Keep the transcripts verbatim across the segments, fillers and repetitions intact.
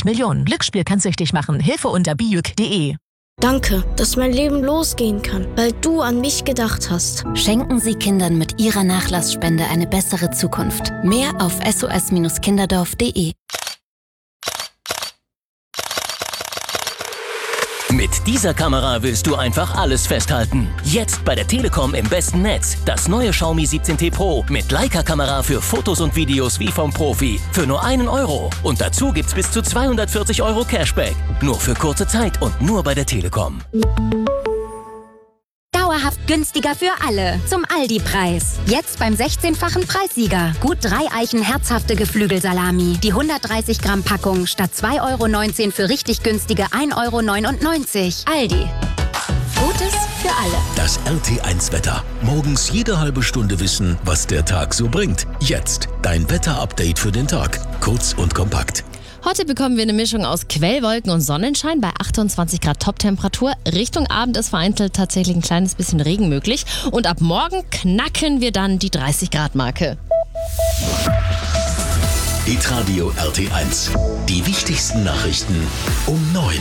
Millionen. Glücksspiel kann süchtig machen. Hilfe unter bijuk punkt de. Danke, dass mein Leben losgehen kann, weil du an mich gedacht hast. Schenken Sie Kindern mit Ihrer Nachlassspende eine bessere Zukunft. Mehr auf s o s kinderdorf punkt de. Mit dieser Kamera willst du einfach alles festhalten. Jetzt bei der Telekom im besten Netz. Das neue Xiaomi siebzehn T Pro mit Leica-Kamera für Fotos und Videos wie vom Profi. Für nur einen Euro. Und dazu gibt's bis zu zweihundertvierzig Euro Cashback. Nur für kurze Zeit und nur bei der Telekom. Dauerhaft günstiger für alle. Zum Aldi-Preis. Jetzt beim sechzehnfachen Preissieger. Gut drei Eichen herzhafte Geflügelsalami. Die hundertdreißig Gramm Packung statt zwei Euro neunzehn für richtig günstige ein Euro neunundneunzig. Aldi. Gutes für alle. Das R T eins Wetter. Morgens jede halbe Stunde wissen, was der Tag so bringt. Jetzt dein Wetter-Update für den Tag. Kurz und kompakt. Heute bekommen wir eine Mischung aus Quellwolken und Sonnenschein bei achtundzwanzig Grad Toptemperatur. Richtung Abend ist vereinzelt tatsächlich ein kleines bisschen Regen möglich. Und ab morgen knacken wir dann die dreißig Grad Marke. Hitradio R T eins. Die wichtigsten Nachrichten um neun.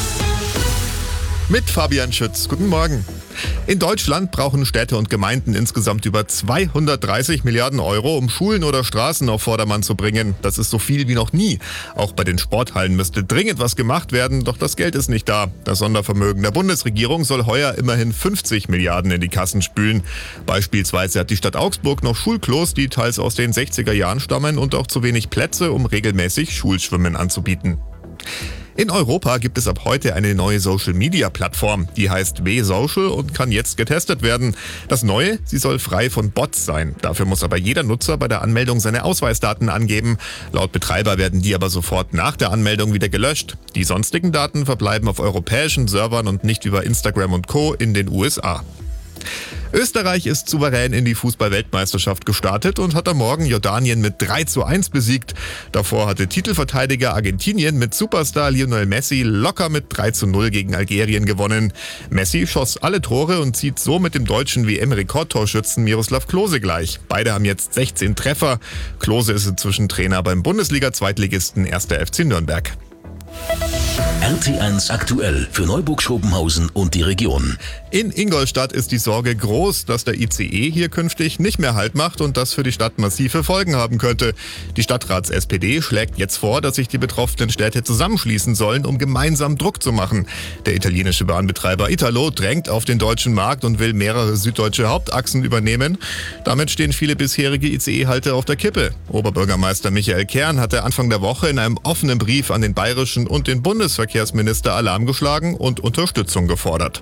Mit Fabian Schütz. Guten Morgen. In Deutschland brauchen Städte und Gemeinden insgesamt über zweihundertdreißig Milliarden Euro, um Schulen oder Straßen auf Vordermann zu bringen. Das ist so viel wie noch nie. Auch bei den Sporthallen müsste dringend was gemacht werden, doch das Geld ist nicht da. Das Sondervermögen der Bundesregierung soll heuer immerhin fünfzig Milliarden in die Kassen spülen. Beispielsweise hat die Stadt Augsburg noch Schulklos, die teils aus den sechziger Jahren stammen und auch zu wenig Plätze, um regelmäßig Schulschwimmen anzubieten. In Europa gibt es ab heute eine neue Social-Media-Plattform. Die heißt W-Social und kann jetzt getestet werden. Das Neue, sie soll frei von Bots sein. Dafür muss aber jeder Nutzer bei der Anmeldung seine Ausweisdaten angeben. Laut Betreiber werden die aber sofort nach der Anmeldung wieder gelöscht. Die sonstigen Daten verbleiben auf europäischen Servern und nicht über Instagram und Co. in den U S A. Österreich ist souverän in die Fußball-Weltmeisterschaft gestartet und hat am Morgen Jordanien mit drei zu eins besiegt. Davor hatte Titelverteidiger Argentinien mit Superstar Lionel Messi locker mit drei zu null gegen Algerien gewonnen. Messi schoss alle Tore und zieht so mit dem deutschen W M-Rekordtorschützen Miroslav Klose gleich. Beide haben jetzt sechzehn Treffer. Klose ist inzwischen Trainer beim Bundesliga-Zweitligisten erster F C Nürnberg. R T eins aktuell für Neuburg-Schobenhausen und die Region. In Ingolstadt ist die Sorge groß, dass der I C E hier künftig nicht mehr Halt macht und das für die Stadt massive Folgen haben könnte. Die Stadtrats-S P D schlägt jetzt vor, dass sich die betroffenen Städte zusammenschließen sollen, um gemeinsam Druck zu machen. Der italienische Bahnbetreiber Italo drängt auf den deutschen Markt und will mehrere süddeutsche Hauptachsen übernehmen. Damit stehen viele bisherige I C E-Halte auf der Kippe. Oberbürgermeister Michael Kern hatte Anfang der Woche in einem offenen Brief an den bayerischen und den Bundesverkehrsminister Alarm geschlagen und Unterstützung gefordert.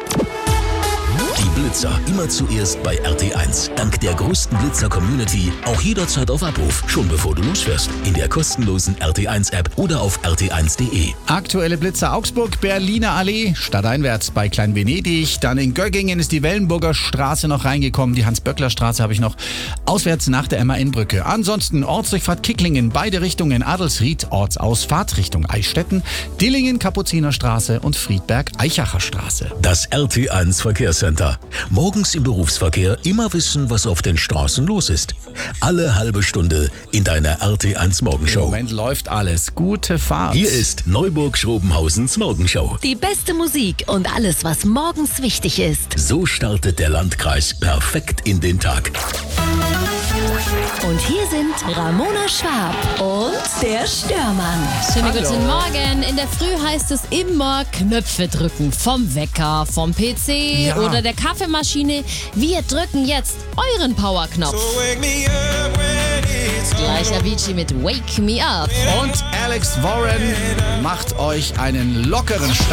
Die Blitzer immer zuerst bei R T eins. Dank der größten Blitzer-Community auch jederzeit auf Abruf, schon bevor du losfährst. In der kostenlosen R T eins App oder auf r t eins punkt de. Aktuelle Blitzer Augsburg, Berliner Allee, stadteinwärts bei Klein-Venedig. Dann in Göggingen ist die Wellenburger Straße noch reingekommen. Die Hans-Böckler-Straße habe ich noch auswärts nach der M A N-Brücke. Ansonsten Ortsdurchfahrt Kicklingen, beide Richtungen Adelsried, Ortsausfahrt Richtung Eichstätten, Dillingen, Kapuzinerstraße und Friedberg, Eichacher Straße. Das R T eins Verkehrscenter. Morgens im Berufsverkehr immer wissen, was auf den Straßen los ist. Alle halbe Stunde in deiner R T eins Morgenshow. Im Moment läuft alles. Gute Fahrt. Hier ist Neuburg-Schrobenhausens Morgenshow. Die beste Musik und alles, was morgens wichtig ist. So startet der Landkreis perfekt in den Tag. Und hier sind Ramona Schwab und der Störmann. Schönen guten Morgen. In der Früh heißt es immer Knöpfe drücken. Vom Wecker, vom P C Ja. oder der Kaffeemaschine. Wir drücken jetzt euren Powerknopf. Gleich Avicii mit Wake Me Up. Und Alex Warren macht euch einen lockeren Start.